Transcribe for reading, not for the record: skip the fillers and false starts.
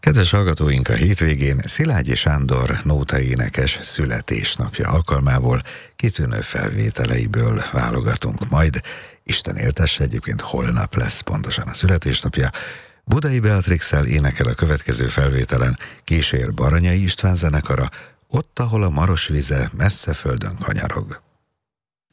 Kedves hallgatóink, a hétvégén Szilágyi Sándor nótaénekes születésnapja alkalmából kitűnő felvételeiből válogatunk majd. Isten éltesse, egyébként holnap lesz pontosan a születésnapja. Budai Beatrixszel énekel a következő felvételen, kísér Baranyai István zenekara, Ott, ahol a Maros vize messze földön kanyarog.